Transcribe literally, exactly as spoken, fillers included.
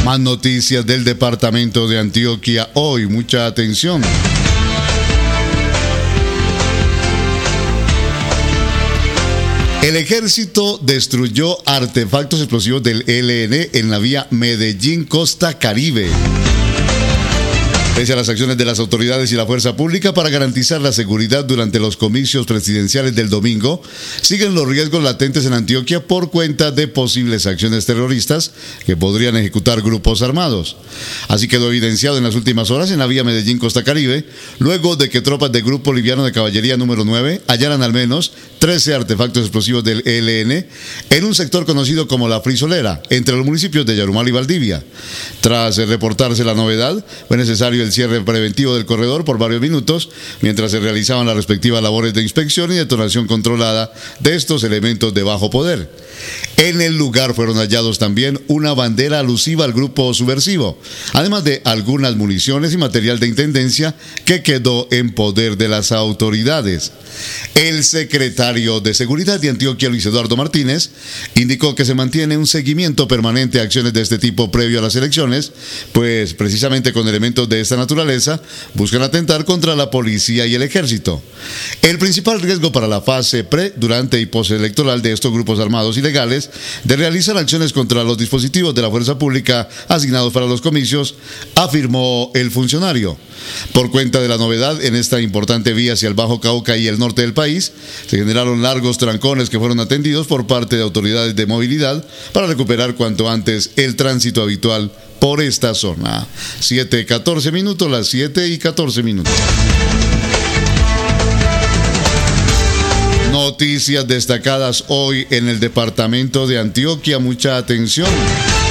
Más noticias del departamento de Antioquia hoy, mucha atención. El ejército destruyó artefactos explosivos del E L N en la vía Medellín-Costa Caribe. Pese a las acciones de las autoridades y la fuerza pública para garantizar la seguridad durante los comicios presidenciales del domingo, siguen los riesgos latentes en Antioquia por cuenta de posibles acciones terroristas que podrían ejecutar grupos armados. Así quedó evidenciado en las últimas horas en la vía Medellín-Costa Caribe, luego de que tropas del Grupo Liviano de Caballería número nueve hallaran al menos trece artefactos explosivos del E L N en un sector conocido como La Frisolera, entre los municipios de Yarumal y Valdivia. Tras reportarse la novedad, fue necesario el cierre preventivo del corredor por varios minutos, mientras se realizaban las respectivas labores de inspección y detonación controlada de estos elementos de bajo poder. En el lugar fueron hallados también una bandera alusiva al grupo subversivo, además de algunas municiones y material de intendencia que quedó en poder de las autoridades. El secretario de Seguridad de Antioquia, Luis Eduardo Martínez, indicó que se mantiene un seguimiento permanente a acciones de este tipo previo a las elecciones, pues precisamente con elementos de esta naturaleza buscan atentar contra la policía y el ejército. El principal riesgo para la fase pre, durante y postelectoral de estos grupos armados ilegales de realizar acciones contra los dispositivos de la fuerza pública asignados para los comicios, afirmó el funcionario. Por cuenta de la novedad en esta importante vía hacia el Bajo Cauca y el norte del país, se generaron largos trancones que fueron atendidos por parte de autoridades de movilidad para recuperar cuanto antes el tránsito habitual por esta zona. siete y catorce minutos, las siete y catorce minutos. Noticias destacadas hoy en el departamento de Antioquia, mucha atención.